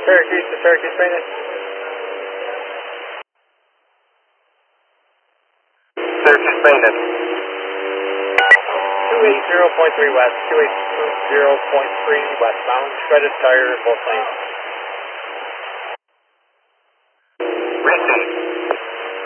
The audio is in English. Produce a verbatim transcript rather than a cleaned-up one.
Syracuse to Syracuse maintenance. Syracuse maintenance. two eighty point three west, two eighty point three westbound, shredded tire, both lanes. Receive.